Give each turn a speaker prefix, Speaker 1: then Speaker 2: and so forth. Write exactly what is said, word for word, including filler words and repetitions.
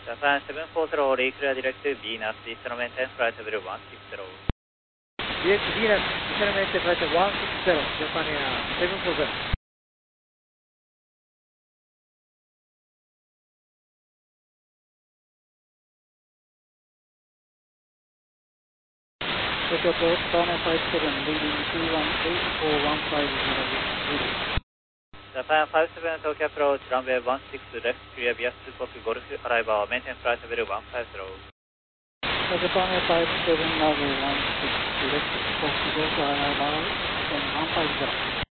Speaker 1: Japan seven four zero, reclear direct to Venus, Eastのメンテンフライトビルone six zero。
Speaker 2: ディレクト Venus、Eastのメンテンフライトone six zero、Japan Air seven four zero。東京とターナーファイブセブン、リーディングツーワンエイトフォーワンファイブゼロ。
Speaker 1: Japan five seven Tokyo approach, runway one six left, clear via Sukok Golf, arrival, maintain flight level one five zero.
Speaker 2: Japan Air five seven, runway one six left, Sukok Golf, arrival, one five zero.